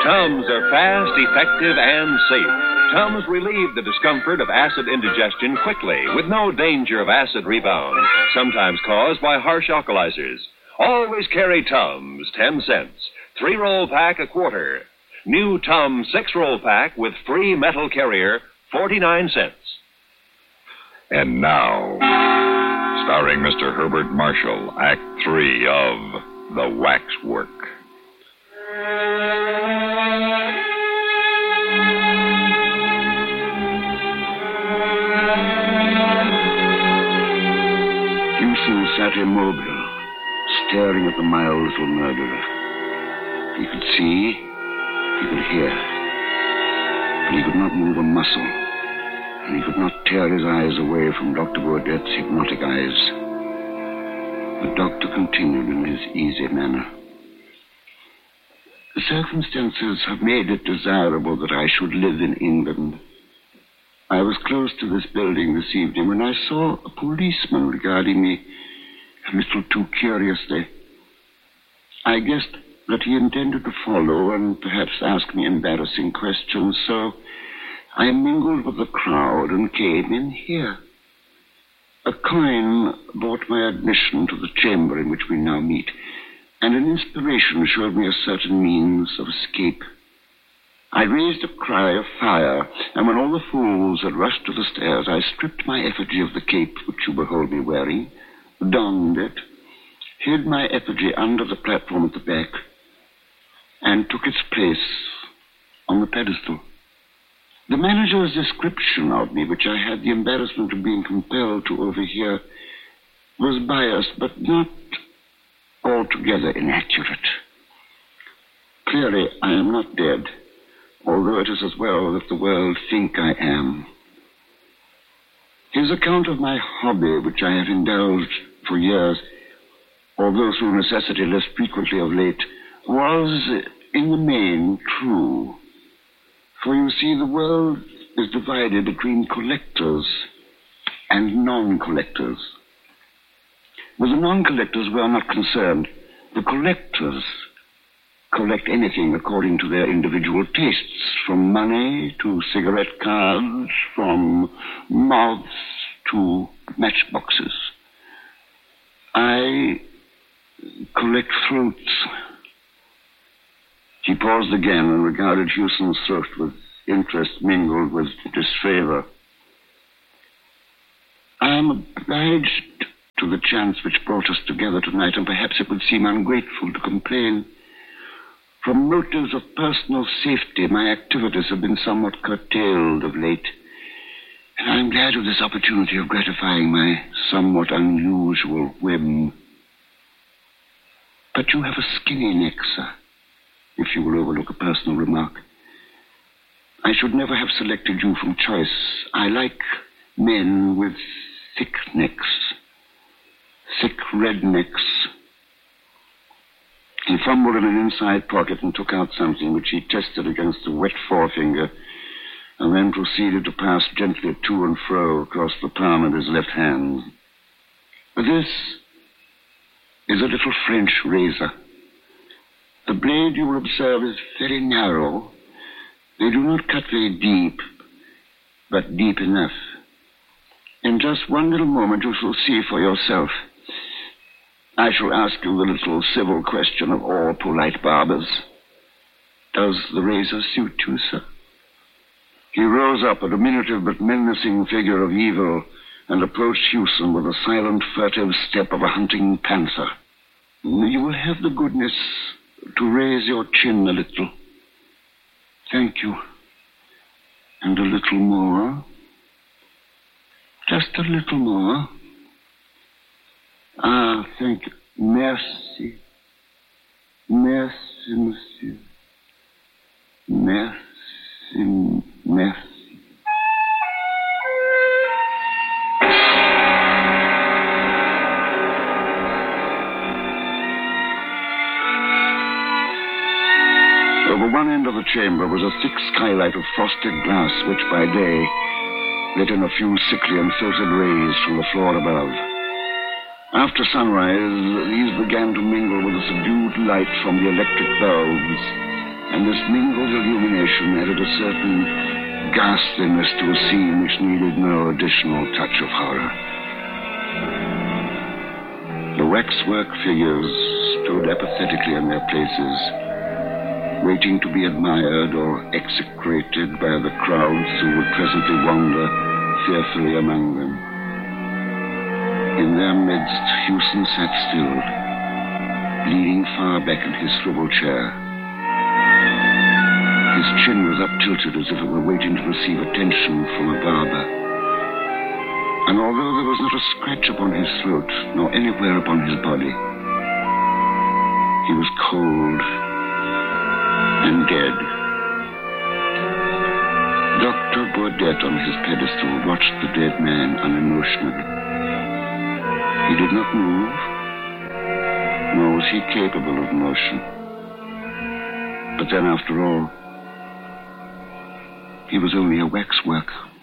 Tums are fast, effective, and safe. Tums relieve the discomfort of acid indigestion quickly, with no danger of acid rebound, sometimes caused by harsh alkalizers. Always carry Tums, 10 cents. 3-roll pack, a quarter. New Tums 6-roll pack with free metal carrier, 49 cents. And now, starring Mr. Herbert Marshall, Act 3 of The Waxwork. Hewson sat immobile, staring at the mild little murderer. He could see, he could hear, but he could not move a muscle, and he could not tear his eyes away from Dr. Bourdette's hypnotic eyes. The doctor continued in his easy manner. The circumstances have made it desirable that I should live in England. I was close to this building this evening when I saw a policeman regarding me a little too curiously. I guessed that he intended to follow and perhaps ask me embarrassing questions, so I mingled with the crowd and came in here. A coin bought my admission to the chamber in which we now meet, and an inspiration showed me a certain means of escape. I raised a cry of fire, and when all the fools had rushed to the stairs, I stripped my effigy of the cape which you behold me wearing, donned it, hid my effigy under the platform at the back, and took its place on the pedestal. The manager's description of me, which I had the embarrassment of being compelled to overhear, was biased, but not altogether inaccurate. Clearly, I am not dead, although it is as well that the world think I am. His account of my hobby, which I have indulged for years, although through necessity less frequently of late, was, in the main, true. For you see, the world is divided between collectors and non-collectors. With the non-collectors, we are not concerned. The collectors collect anything according to their individual tastes, from money to cigarette cards, from moths to matchboxes. I collect fruits. He paused again and regarded Hewson's throat with interest mingled with disfavor. I am obliged to the chance which brought us together tonight, and perhaps it would seem ungrateful to complain. From motives of personal safety, my activities have been somewhat curtailed of late, and I am glad of this opportunity of gratifying my somewhat unusual whim. But you have a skinny neck, sir, if you will overlook a personal remark. I should never have selected you from choice. I like men with thick necks, thick red necks. He fumbled in an inside pocket and took out something which he tested against a wet forefinger, and then proceeded to pass gently to and fro across the palm of his left hand. This is a little French razor. The blade, you will observe, is very narrow. They do not cut very deep, but deep enough. In just one little moment, you shall see for yourself. I shall ask you the little civil question of all polite barbers. Does the razor suit you, sir? He rose up, a diminutive but menacing figure of evil, and approached Hewson with the silent, furtive step of a hunting panther. You will have the goodness to raise your chin a little. Thank you. And a little more. Just a little more. Ah, thank you. Merci. Merci, monsieur. Merci, merci. Over one end of the chamber was a thick skylight of frosted glass, which by day let in a few sickly and filtered rays from the floor above. After sunrise, these began to mingle with the subdued light from the electric bulbs, and this mingled illumination added a certain ghastliness to a scene which needed no additional touch of horror. The waxwork figures stood apathetically in their places, waiting to be admired or execrated by the crowds who would presently wander fearfully among them. In their midst, Hewson sat still, leaning far back in his swivel chair. His chin was up-tilted as if it were waiting to receive attention from a barber. And although there was not a scratch upon his throat, nor anywhere upon his body, he was cold and dead. Dr. Baudet on his pedestal watched the dead man unemotionally. He did not move, nor was he capable of motion. But then, after all, he was only a waxwork.